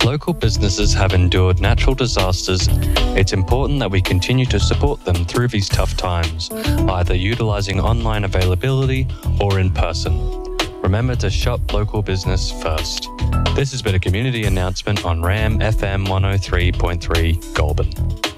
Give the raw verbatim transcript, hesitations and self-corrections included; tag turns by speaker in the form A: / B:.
A: local businesses have endured natural disasters, it's important that we continue to support them through these tough times, either utilising online availability or in person. Remember to shop local business first. This has been a community announcement on RAM F M one oh three point three Goulburn.